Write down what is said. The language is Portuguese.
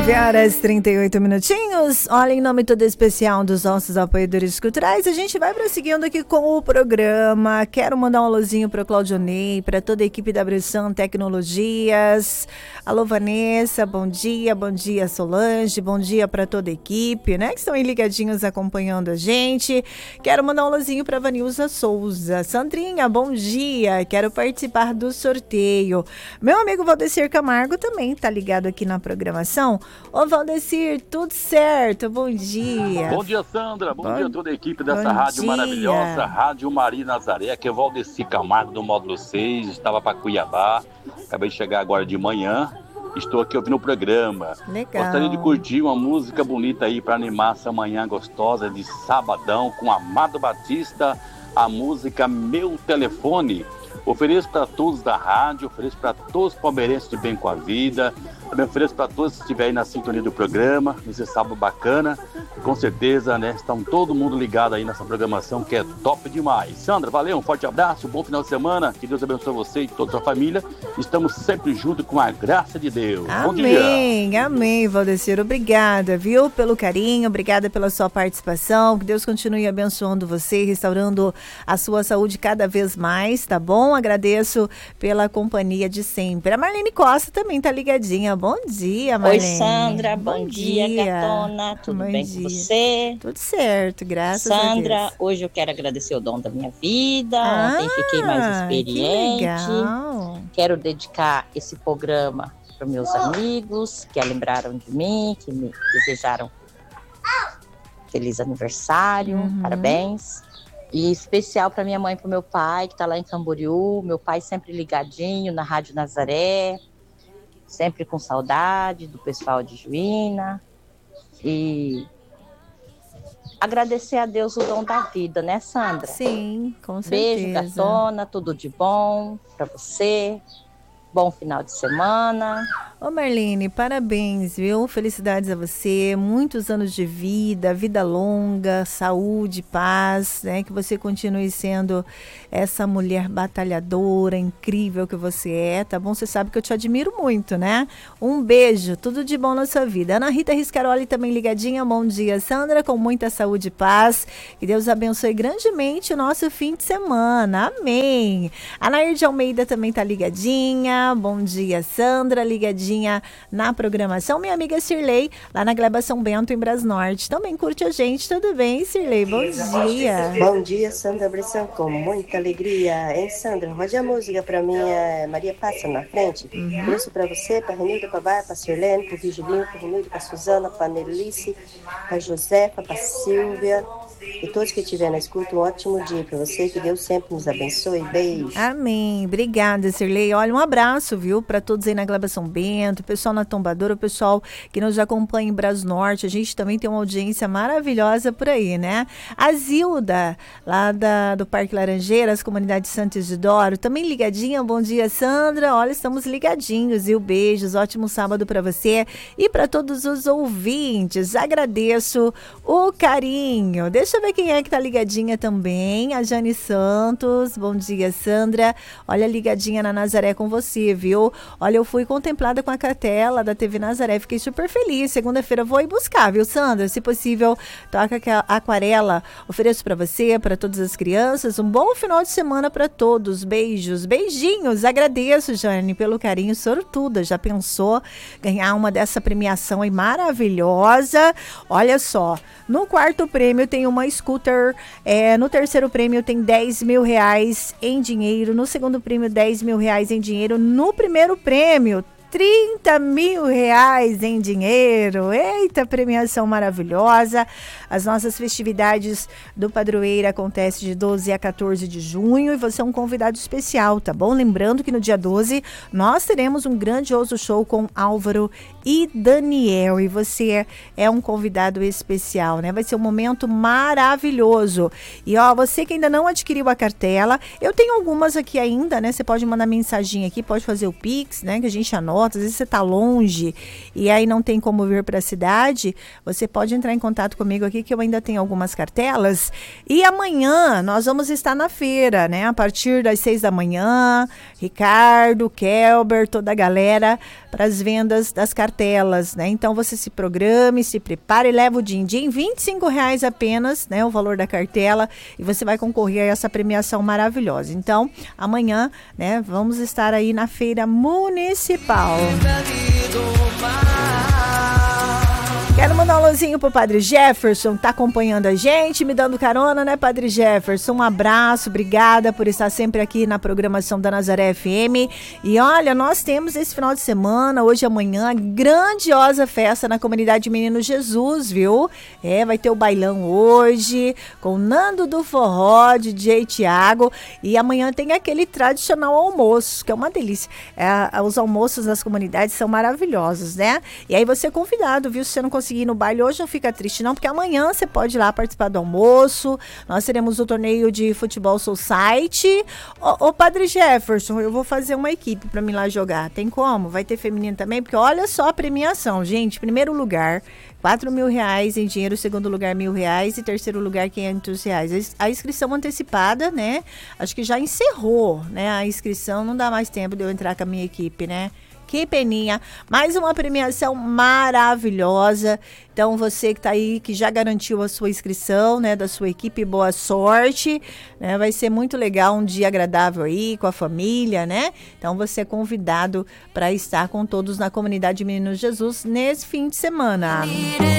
Horas 38 minutinhos. Olha, em nome todo especial dos nossos apoiadores culturais, a gente vai prosseguindo aqui com o programa. Quero mandar um alôzinho para o Claudionei, para toda a equipe da Brissan Tecnologias. Alô, Vanessa, bom dia Solange, bom dia para toda a equipe, né, que estão aí ligadinhos acompanhando a gente. Quero mandar um alôzinho para Vanilza Souza. Sandrinha, bom dia, quero participar do sorteio. Meu amigo Valdecir Camargo também tá ligado aqui na programação. Ô, Valdecir, tudo certo? Bom dia. Bom dia, Sandra. Bom dia a toda a equipe dessa rádio maravilhosa, Rádio Maria Nazaré. Aqui é o Valdecir Camargo do Módulo 6. Estava para Cuiabá. Acabei de chegar agora de manhã. Estou aqui ouvindo o programa. Legal. Gostaria de curtir uma música bonita aí para animar essa manhã gostosa de sabadão com Amado Batista. A música Meu Telefone. Ofereço para todos da rádio, ofereço para todos os palmeirenses de bem com a vida. Também ofereço para todos que estiverem na sintonia do programa, nesse sábado bacana. Com certeza, né? Estão todo mundo ligado aí nessa programação que é top demais. Sandra, valeu, um forte abraço, bom final de semana. Que Deus abençoe você e toda a sua família. Estamos sempre juntos com a graça de Deus. Amém, bom dia. Amém, Valdecir. Obrigada, viu, pelo carinho, obrigada pela sua participação. Que Deus continue abençoando você, restaurando a sua saúde cada vez mais, tá bom? Agradeço pela companhia de sempre. A Marlene Costa também tá ligadinha. Bom dia, Marlene. Oi, Sandra. Bom dia, gatona. Tudo bem com você? Tudo certo, graças a Deus. Sandra, hoje eu quero agradecer o dom da minha vida. Ontem fiquei mais experiente. Que legal. Quero dedicar esse programa para meus amigos que lembraram de mim, que me desejaram feliz aniversário, parabéns. E especial para minha mãe e para o meu pai, que está lá em Camboriú. Meu pai sempre ligadinho na Rádio Nazaré, sempre com saudade do pessoal de Juína. E agradecer a Deus o dom da vida, né, Sandra? Sim, com certeza. Beijo, gatona, tudo de bom para você. Bom final de semana. Ô, Marlene, parabéns, viu? Felicidades a você, muitos anos de vida, vida longa, saúde, paz, né? Que você continue sendo essa mulher batalhadora, incrível que você é, tá bom? Você sabe que eu te admiro muito, né? Um beijo, tudo de bom na sua vida. Ana Rita Riscaroli também ligadinha, bom dia, Sandra, com muita saúde e paz. Que Deus abençoe grandemente o nosso fim de semana, amém. A Nair de Almeida também tá ligadinha. Bom dia, Sandra, ligadinha na programação. Minha amiga Cirlei, lá na Gleba São Bento, em Brasnorte, também curte a gente. Tudo bem, Cirlei? Bom dia. Bom dia, Sandra Bressan, com muita alegria. Hein, Sandra? Rode a música pra mim, Maria Passa na frente. Isso pra você, pra Renilda, pra Bárbara, pra Sirlene, pro Vigilinho, pro Renilda, pra Suzana, pra Nelice, pra Josefa, pra Silvia. E todos que estiverem na escuta, um ótimo dia para você, que Deus sempre nos abençoe. Beijo. Amém. Obrigada, Cirlei. Olha, um abraço, viu, para todos aí na Gleba São Bento, o pessoal na Tombadora, o pessoal que nos acompanha em Brasnorte. A gente também tem uma audiência maravilhosa por aí, né? A Zilda, lá do Parque Laranjeiras, comunidade Santo Isidoro, também ligadinha. Bom dia, Sandra. Olha, estamos ligadinhos, viu? Beijos, ótimo sábado para você e para todos os ouvintes. Agradeço o carinho. Deixa eu ver quem é que tá ligadinha também. A Jane Santos. Bom dia, Sandra. Olha, ligadinha na Nazaré com você, viu? Olha, eu fui contemplada com a cartela da TV Nazaré. Fiquei super feliz. Segunda-feira vou ir buscar, viu, Sandra? Se possível, toca a aquarela. Ofereço pra você, pra todas as crianças. Um bom final de semana pra todos. Beijos, beijinhos. Agradeço, Jane, pelo carinho. Sortuda. Já pensou ganhar uma dessa premiação aí maravilhosa? Olha só. No quarto prêmio tem uma scooter, no terceiro prêmio tem 10 mil reais em dinheiro, no segundo prêmio 10 mil reais em dinheiro, no primeiro prêmio 30 mil reais em dinheiro. Eita, premiação maravilhosa. As nossas festividades do Padroeiro acontecem de 12 a 14 de junho e você é um convidado especial, tá bom? Lembrando que no dia 12 nós teremos um grandioso show com Álvaro e Daniel e você é um convidado especial, né? Vai ser um momento maravilhoso. E ó, você que ainda não adquiriu a cartela, eu tenho algumas aqui ainda, né? Você pode mandar mensagem aqui, pode fazer o Pix, né? Que a gente anota. foto, às vezes você está longe e aí não tem como vir para a cidade, você pode entrar em contato comigo aqui que eu ainda tenho algumas cartelas. E amanhã nós vamos estar na feira, né? A partir das 6 da manhã, Ricardo, Kelber, toda a galera para as vendas das cartelas, né? Então você se programe, se prepare e leva o din-din, R$25 apenas, né? O valor da cartela, e você vai concorrer a essa premiação maravilhosa. Então, amanhã, né? Vamos estar aí na feira municipal. Quero mandar um alôzinho pro Padre Jefferson, tá acompanhando a gente, me dando carona, né, Padre Jefferson? Um abraço, obrigada por estar sempre aqui na programação da Nazaré FM. E olha, nós temos esse final de semana, hoje e amanhã, grandiosa festa na comunidade Menino Jesus, viu? Vai ter o bailão hoje, com Nando do Forró, DJ Thiago, e amanhã tem aquele tradicional almoço, que é uma delícia. Os almoços das comunidades são maravilhosos, né? E aí você é convidado, viu? Se você não conseguir ir no baile hoje, não fica triste não, porque amanhã você pode ir lá participar do almoço. Nós teremos o torneio de futebol Society. Ô Padre Jefferson, eu vou fazer uma equipe pra mim lá jogar. Tem como? Vai ter feminino também? Porque olha só a premiação, gente. Primeiro lugar, R$4.000 em dinheiro, segundo lugar R$1.000 e terceiro lugar R$500. A inscrição antecipada, né? Acho que já encerrou, né? A inscrição, não dá mais tempo de eu entrar com a minha equipe, né? Que peninha, mais uma premiação maravilhosa. Então você que tá aí, que já garantiu a sua inscrição, né, da sua equipe, boa sorte, né? Vai ser muito legal, um dia agradável aí com a família, né? Então você é convidado para estar com todos na comunidade Menino Jesus nesse fim de semana.